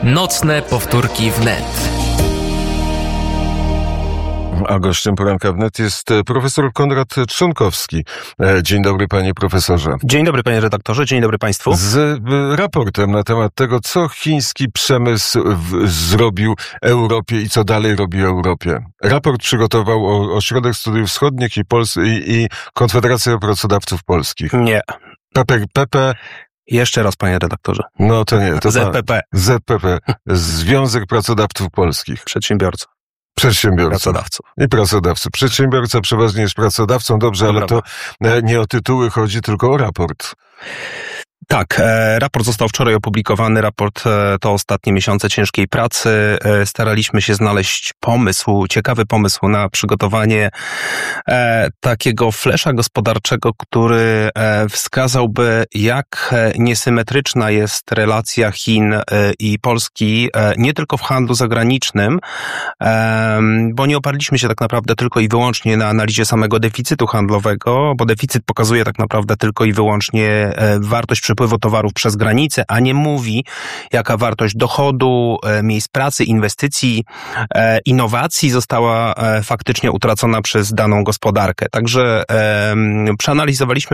Nocne powtórki wnet. A gościem poranka wnet jest profesor Konrad Trzonkowski. Dzień dobry, panie profesorze. Dzień dobry, panie redaktorze, dzień dobry państwu. Z raportem na temat tego, co chiński przemysł zrobił Europie i co dalej robi Europie. Raport przygotował Ośrodek Studiów Wschodnich i Konfederacja Pracodawców Polskich. Nie. PP. Jeszcze raz, panie redaktorze. No to nie. To ZPP. ZPP. Związek Pracodawców Polskich. Przedsiębiorców. Pracodawców. I pracodawców. Przedsiębiorca przeważnie jest pracodawcą, dobrze, ale to nie o tytuły chodzi, tylko o raport. Tak, raport został wczoraj opublikowany. Raport to ostatnie miesiące ciężkiej pracy. Staraliśmy się znaleźć ciekawy pomysł na przygotowanie takiego flesza gospodarczego, który wskazałby, jak niesymetryczna jest relacja Chin i Polski, nie tylko w handlu zagranicznym, bo nie oparliśmy się tak naprawdę tylko i wyłącznie na analizie samego deficytu handlowego, bo deficyt pokazuje tak naprawdę tylko i wyłącznie wartość przepływu towarów przez granicę, a nie mówi, jaka wartość dochodu, miejsc pracy, inwestycji, innowacji została faktycznie utracona przez daną gospodarkę. Także zrobiliśmy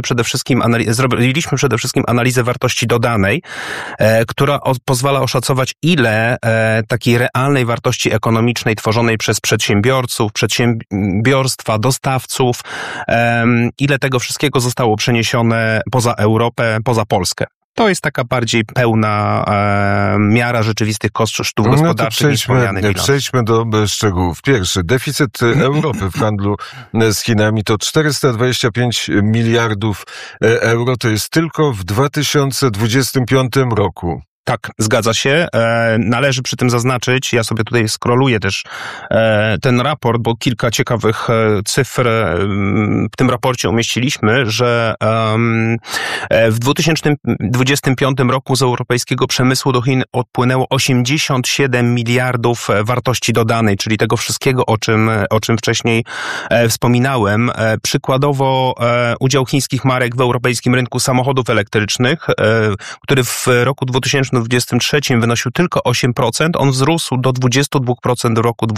przede wszystkim analizę wartości dodanej, która pozwala oszacować, ile takiej realnej wartości ekonomicznej tworzonej przez przedsiębiorców, przedsiębiorstwa, dostawców, ile tego wszystkiego zostało przeniesione poza Europę, poza Polskę. To jest taka bardziej pełna miara rzeczywistych kosztów gospodarczych niż wspomniany bilans. Przejdźmy do szczegółów. Pierwszy, deficyt Europy w handlu z Chinami to 425 miliardów euro. To jest tylko w 2025 roku. Tak, zgadza się. Należy przy tym zaznaczyć, ja sobie tutaj scrolluję też ten raport, bo kilka ciekawych cyfr w tym raporcie umieściliśmy, że w 2025 roku z europejskiego przemysłu do Chin odpłynęło 87 miliardów wartości dodanej, czyli tego wszystkiego, o czym wcześniej wspominałem. Przykładowo udział chińskich marek w europejskim rynku samochodów elektrycznych, który w roku 2023 wynosił tylko 8%, on wzrósł do 22% w roku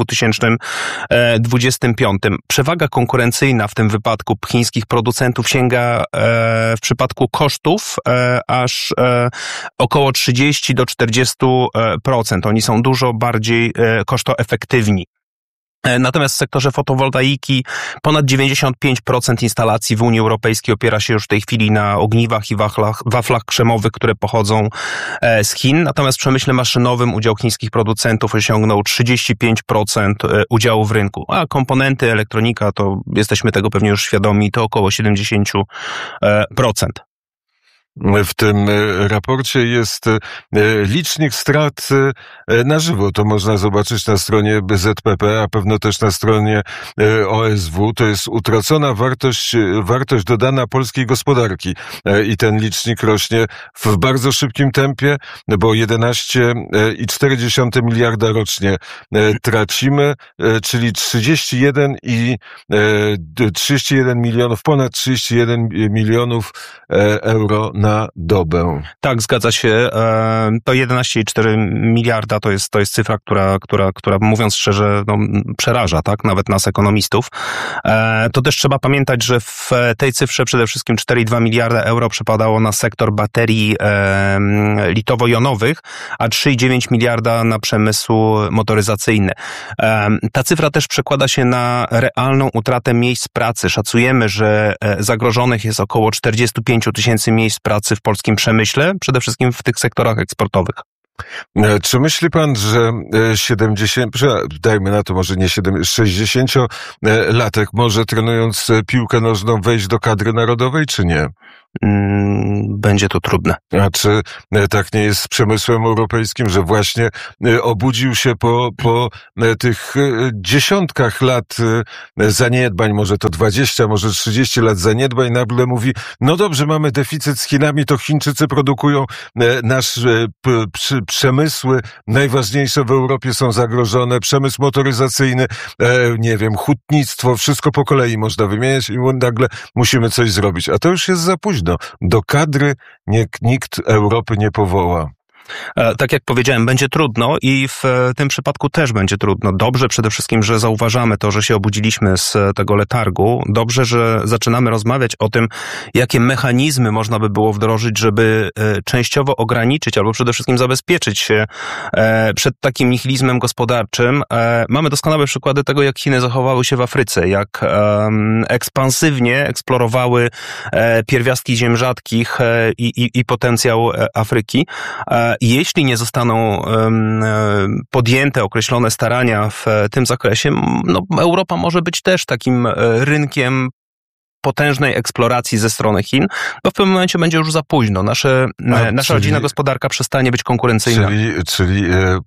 2025. Przewaga konkurencyjna w tym wypadku chińskich producentów sięga w przypadku kosztów aż około 30 do 40%. Oni są dużo bardziej kosztoefektywni. Natomiast w sektorze fotowoltaiki ponad 95% instalacji w Unii Europejskiej opiera się już w tej chwili na ogniwach i waflach krzemowych, które pochodzą z Chin. Natomiast w przemyśle maszynowym udział chińskich producentów osiągnął 35% udziału w rynku. A komponenty, elektronika, to jesteśmy tego pewnie już świadomi, to około 70%. W tym raporcie jest licznik strat na żywo. To można zobaczyć na stronie ZPP, a pewno też na stronie OSW. To jest utracona wartość dodana polskiej gospodarki. I ten licznik rośnie w bardzo szybkim tempie, bo 11,4 miliarda rocznie tracimy, czyli 31 milionów, ponad 31 milionów euro na dobę. Tak, zgadza się. To 11,4 miliarda to jest cyfra, która mówiąc szczerze, przeraża, tak? Nawet nas ekonomistów. To też trzeba pamiętać, że w tej cyfrze przede wszystkim 4,2 miliarda euro przypadało na sektor baterii litowo-jonowych, a 3,9 miliarda na przemysł motoryzacyjny. Ta cyfra też przekłada się na realną utratę miejsc pracy. Szacujemy, że zagrożonych jest około 45 tysięcy miejsc pracy w polskim przemyśle, przede wszystkim w tych sektorach eksportowych. Czy myśli pan, że 60-latek może trenując piłkę nożną wejść do kadry narodowej, czy nie? Będzie to trudne. A czy tak nie jest z przemysłem europejskim, że właśnie obudził się po tych dziesiątkach lat zaniedbań, może to 20, może 30 lat zaniedbań, nagle mówi, no dobrze, mamy deficyt z Chinami, to Chińczycy produkują nasze przemysły, najważniejsze w Europie są zagrożone, przemysł motoryzacyjny, nie wiem, hutnictwo, wszystko po kolei można wymieniać i nagle musimy coś zrobić. A to już jest za późno. Do kadry nikt Europy nie powoła. Tak jak powiedziałem, będzie trudno i w tym przypadku też będzie trudno. Dobrze przede wszystkim, że zauważamy to, że się obudziliśmy z tego letargu. Dobrze, że zaczynamy rozmawiać o tym, jakie mechanizmy można by było wdrożyć, żeby częściowo ograniczyć albo przede wszystkim zabezpieczyć się przed takim nihilizmem gospodarczym. Mamy doskonałe przykłady tego, jak Chiny zachowały się w Afryce, jak ekspansywnie eksplorowały pierwiastki ziem rzadkich i potencjał Afryki. Jeśli nie zostaną podjęte określone starania w tym zakresie, no Europa może być też takim rynkiem potężnej eksploracji ze strony Chin, bo w pewnym momencie będzie już za późno. Nasza rodzina gospodarka przestanie być konkurencyjna. Czyli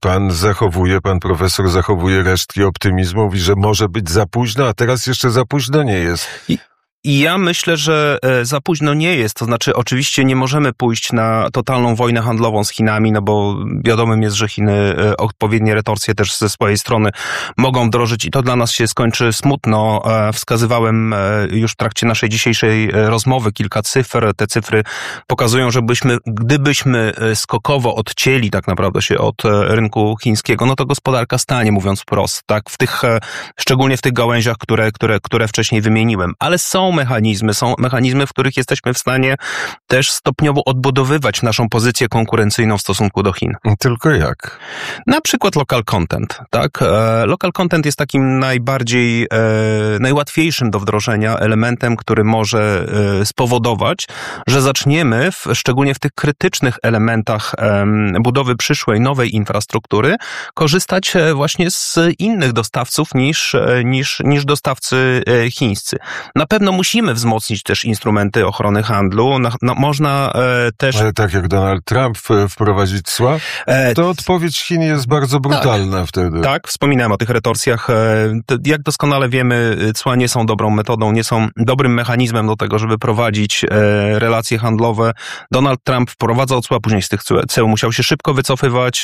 pan profesor zachowuje resztki optymizmu, mówi, że może być za późno, a teraz jeszcze za późno nie jest. I ja myślę, że za późno nie jest. To znaczy, oczywiście nie możemy pójść na totalną wojnę handlową z Chinami, no bo wiadomym jest, że Chiny odpowiednie retorsje też ze swojej strony mogą wdrożyć i to dla nas się skończy smutno. Wskazywałem już w trakcie naszej dzisiejszej rozmowy kilka cyfr. Te cyfry pokazują, że gdybyśmy skokowo odcięli tak naprawdę się od rynku chińskiego, no to gospodarka stanie, mówiąc wprost, tak? Szczególnie w tych gałęziach, które wcześniej wymieniłem. Ale są mechanizmy, w których jesteśmy w stanie też stopniowo odbudowywać naszą pozycję konkurencyjną w stosunku do Chin. Tylko jak? Na przykład local content, tak? Local content jest takim najłatwiejszym do wdrożenia elementem, który może spowodować, że zaczniemy, szczególnie w tych krytycznych elementach budowy przyszłej, nowej infrastruktury, korzystać właśnie z innych dostawców niż dostawcy chińscy. Na pewno musimy wzmocnić też instrumenty ochrony handlu. Można też... Ale tak jak Donald Trump wprowadzić cła, to odpowiedź Chin jest bardzo brutalna wtedy. Tak, wspominałem o tych retorsjach. Jak doskonale wiemy, cła nie są dobrą metodą, nie są dobrym mechanizmem do tego, żeby prowadzić relacje handlowe. Donald Trump wprowadzał cła, później z tych ceł musiał się szybko wycofywać,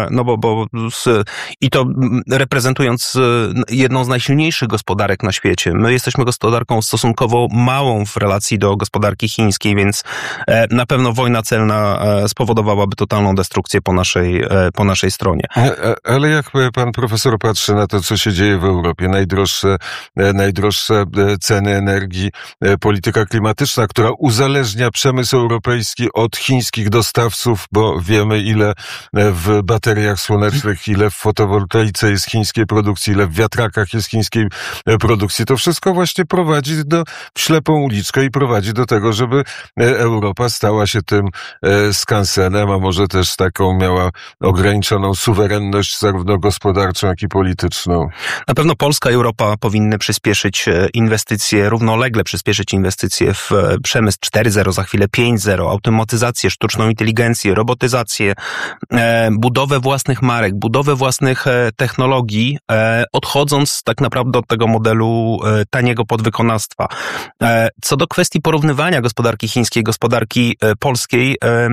i to reprezentując jedną z najsilniejszych gospodarek na świecie. My jesteśmy gospodarką stosunkowo małą w relacji do gospodarki chińskiej, więc na pewno wojna celna spowodowałaby totalną destrukcję po naszej stronie. Ale jak pan profesor patrzy na to, co się dzieje w Europie, najdroższe ceny energii, polityka klimatyczna, która uzależnia przemysł europejski od chińskich dostawców, bo wiemy, ile w bateriach słonecznych, ile w fotowoltaice jest chińskiej produkcji, ile w wiatrakach jest chińskiej produkcji. To wszystko właśnie prowadzi w ślepą uliczkę i prowadzi do tego, żeby Europa stała się tym skansenem, a może też taką miała ograniczoną suwerenność zarówno gospodarczą, jak i polityczną. Na pewno Polska i Europa powinny przyspieszyć inwestycje, równolegle przyspieszyć inwestycje w przemysł 4.0, za chwilę 5.0, automatyzację, sztuczną inteligencję, robotyzację, budowę własnych marek, budowę własnych technologii, odchodząc tak naprawdę od tego modelu taniego podwykonawstwa. Co do kwestii porównywania gospodarki chińskiej, gospodarki polskiej,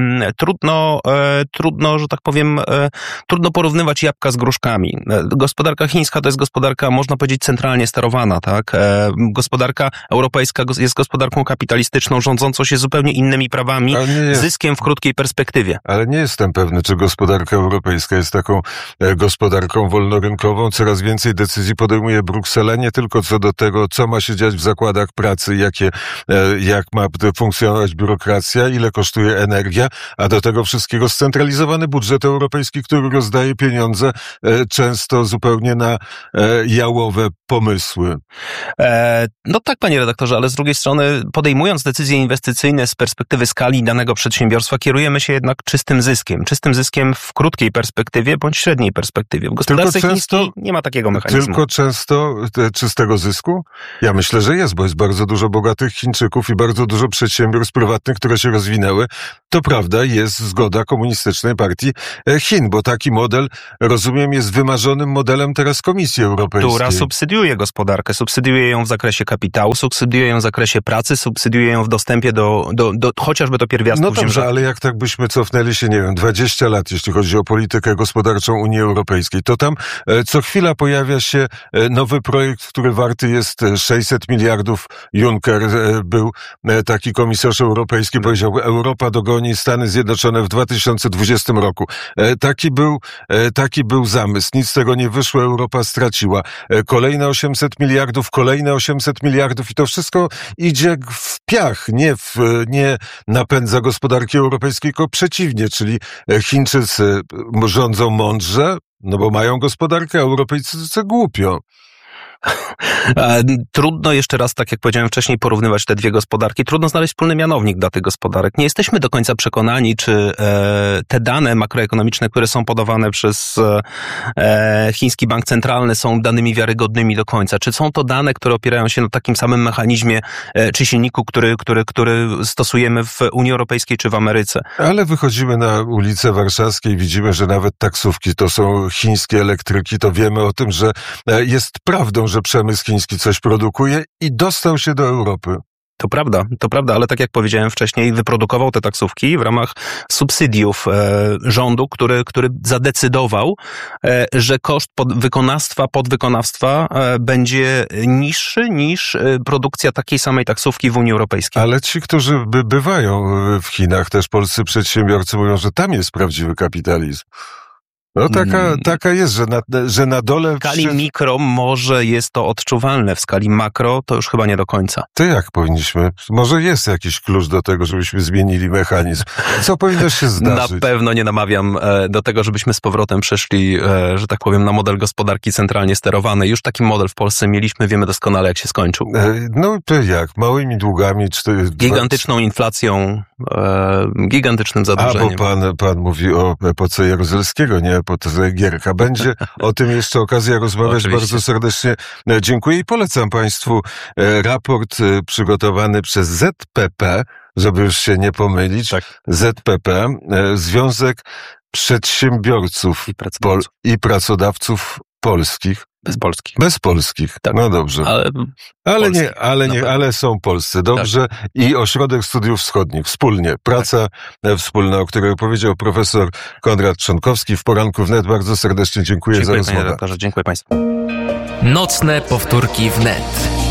trudno, że tak powiem, trudno porównywać jabłka z gruszkami. Gospodarka chińska to jest gospodarka, można powiedzieć, centralnie sterowana, tak? Gospodarka europejska jest gospodarką kapitalistyczną, rządzącą się zupełnie innymi prawami, zyskiem w krótkiej perspektywie. Ale nie jestem pewny, czy gospodarka europejska jest taką gospodarką wolnorynkową. Coraz więcej decyzji podejmuje Bruksela, nie tylko co do tego, co ma się dziać w zakładach pracy, jak ma funkcjonować biurokracja, ile kosztuje energia, a do tego wszystkiego scentralizowany budżet europejski, który rozdaje pieniądze często zupełnie na jałowe pomysły. No tak, panie redaktorze, ale z drugiej strony podejmując decyzje inwestycyjne z perspektywy skali danego przedsiębiorstwa, kierujemy się jednak czystym zyskiem w krótkiej perspektywie bądź średniej perspektywie. W gospodarce chińskiej nie ma takiego mechanizmu. Tylko często czystego zysku? Ja myślę, że jest, bo jest bardzo dużo bogatych Chińczyków i bardzo dużo przedsiębiorstw prywatnych, które się rozwinęły. To prawda, jest zgoda Komunistycznej Partii Chin, bo taki model, rozumiem, jest wymarzonym modelem teraz Komisji Europejskiej. Która subsydiuje gospodarkę, subsydiuje ją w zakresie kapitału, subsydiuje ją w zakresie pracy, subsydiuje ją w dostępie do chociażby do pierwiastków. No dobrze, ale jak tak byśmy cofnęli się, 20 lat, jeśli chodzi o politykę gospodarczą Unii Europejskiej, to tam co chwila pojawia się nowy projekt, który warty jest 600 miliardów Juncker, był taki komisarz europejski, powiedział, Europa dogoni Stany Zjednoczone w 2020 roku. Taki był zamysł. Nic z tego nie wyszło, Europa straciła. Kolejne 800 miliardów i to wszystko idzie w piach, nie napędza gospodarki europejskiej, tylko przeciwnie, czyli Chińczycy rządzą mądrze, no bo mają gospodarkę, a Europejczycy głupio. Trudno jeszcze raz, tak jak powiedziałem wcześniej, porównywać te dwie gospodarki. Trudno znaleźć wspólny mianownik dla tych gospodarek. Nie jesteśmy do końca przekonani, czy te dane makroekonomiczne, które są podawane przez chiński bank centralny, są danymi wiarygodnymi do końca. Czy są to dane, które opierają się na takim samym mechanizmie czy silniku, który stosujemy w Unii Europejskiej czy w Ameryce. Ale wychodzimy na ulice warszawskie i widzimy, że nawet taksówki to są chińskie elektryki. To wiemy o tym, że jest prawdą, że przemysł chiński coś produkuje i dostał się do Europy. To prawda, ale tak jak powiedziałem wcześniej, wyprodukował te taksówki w ramach subsydiów rządu, który zadecydował, że koszt podwykonawstwa będzie niższy niż produkcja takiej samej taksówki w Unii Europejskiej. Ale ci, którzy bywają w Chinach, też polscy przedsiębiorcy mówią, że tam jest prawdziwy kapitalizm. No taka jest, że na dole... W skali mikro może jest to odczuwalne, w skali makro to już chyba nie do końca. To jak powinniśmy? Może jest jakiś klucz do tego, żebyśmy zmienili mechanizm. Co powinno się zdarzyć? Na pewno nie namawiam do tego, żebyśmy z powrotem przeszli, że tak powiem, na model gospodarki centralnie sterowany. Już taki model w Polsce mieliśmy, wiemy doskonale, jak się skończył. No to jak? Małymi długami? Gigantyczną inflacją, gigantycznym zadłużeniem. Bo pan mówi o epoce Jaruzelskiego, nie epoce Gierka. Będzie o tym jeszcze okazja rozmawiać. Oczywiście. Bardzo serdecznie dziękuję i polecam państwu raport przygotowany przez ZPP, żeby już się nie pomylić. Tak. ZPP, Związek Przedsiębiorców i Pracodawców Polskich. Bez polskich. Tak. No dobrze. Ale są polscy. Dobrze. Tak. I Ośrodek Studiów Wschodnich. Wspólnie. Praca wspólna, o której powiedział profesor Konrad Trzonkowski w Poranku Wnet. Bardzo serdecznie dziękuję za rozmowę. Panie redaktorze. Dziękuję państwu. Nocne powtórki wnet.